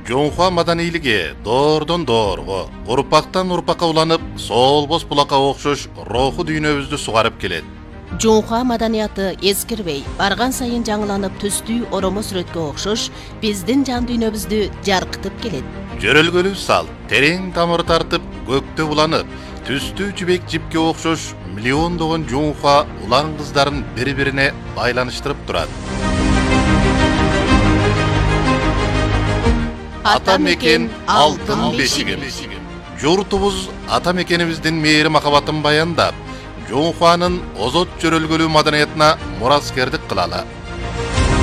Жонхуа маданийлиги доордон доорго, урпактан урпакка уланып, солбос булакка окшош руху дүйнөбүздү сугарып келет. Жонхуа маданияты эскирбей, барган сайын жаңыланып түстүү оромо сүрөткө окшош биздин жан дүйнөбүздү жаркытып келет. Жөрөлгөлүү салт терең тамыр тартып, көктө уланып, түстүү жибек жипке окшош миллиондогон жонхуа улан кыздарын бири-бирине байланыштырып турат. Ата мекен алтын бешигим. Журтубуз ата мекенибиздин мээри махабатын баяндап, Жонхуанын озот жөрөлгөлүү маданиятына мураскердик кылалы.